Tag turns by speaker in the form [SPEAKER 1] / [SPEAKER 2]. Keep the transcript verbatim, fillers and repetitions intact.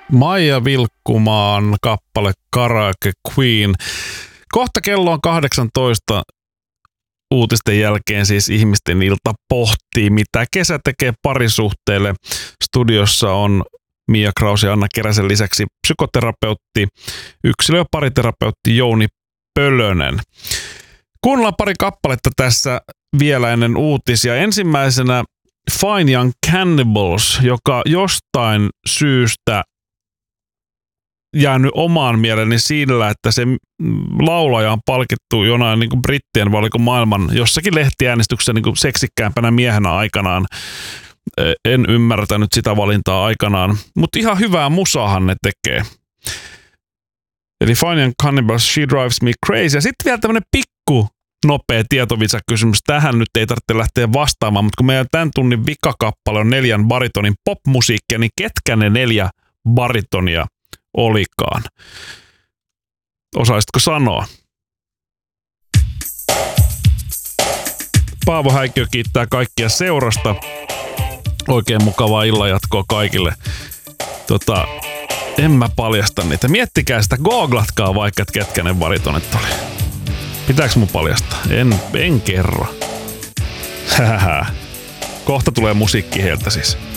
[SPEAKER 1] Maija Vilkkumaan kappale Karaoke Queen. Kohta kello on kahdeksantoista. Uutisten jälkeen siis ihmisten ilta pohtii, mitä kesä tekee parisuhteelle. Studiossa on Mia Kraus ja Anna Keräsen lisäksi psykoterapeutti, yksilö- ja pariterapeutti Jouni Pölönen. Kuunnellaan pari kappaletta tässä vielä ennen uutisia. Ensimmäisenä Fine Young Cannibals, joka jostain syystä jäänyt omaan mieleni sillä, että se laulaja on palkittu jonain niin kuin brittien vai oliko maailman jossakin lehtiäänestyksessä niin kuin seksikkäämpänä miehenä aikanaan. En ymmärtänyt sitä valintaa aikanaan, mutta ihan hyvää musaahan ne tekee. Eli Fine Young Cannibals, She Drives Me Crazy. Ja sitten vielä tämmönen pikku nopea tietovitsakysymys. Tähän nyt ei tarvitse lähteä vastaamaan, mutta kun meidän tämän tunnin vikakappale on neljän baritonin popmusiikkia, niin ketkä ne neljä baritonia olikaan? Osaisitko sanoa? Paavo Häikkiö kiittää kaikkia seurasta. Oikein mukavaa illanjatkoa kaikille. Tota, en mä paljasta niitä. Miettikää sitä, googlatkaa vaikka, että ketkä ne baritonit oli. Pitääkö mun paljastaa? En, en kerro. Kohta tulee musiikki heiltä siis.